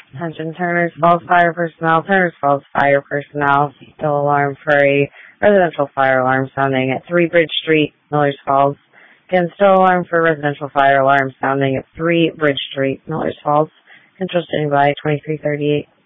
Attention Turners Falls fire personnel. Turners Falls fire personnel. Still alarm for a residential fire alarm sounding at 3 Bridge Street, Millers Falls. Again, still alarm for residential fire alarm sounding at 3 Bridge Street, Millers Falls. Control standing by 2338.